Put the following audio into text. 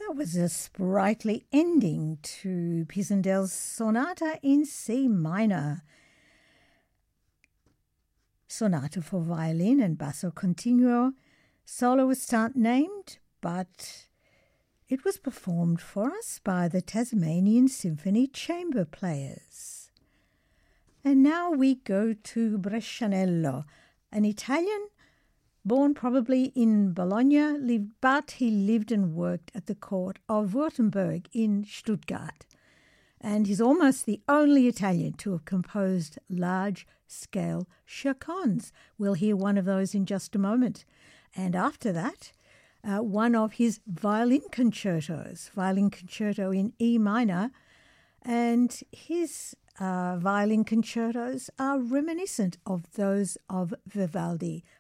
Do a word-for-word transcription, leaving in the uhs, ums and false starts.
That was a sprightly ending to Pisandel's Sonata in C minor. Sonata for violin and basso continuo. Soloists aren't named, but it was performed for us by the Tasmanian Symphony Chamber Players. And now we go to Brescianello, an Italian born probably in Bologna, lived, but he lived and worked at the court of Württemberg in Stuttgart. And he's almost the only Italian to have composed large-scale chansons. We'll hear one of those in just a moment. And after that, uh, one of his violin concertos, violin concerto in E minor, and his uh, violin concertos are reminiscent of those of Vivaldi,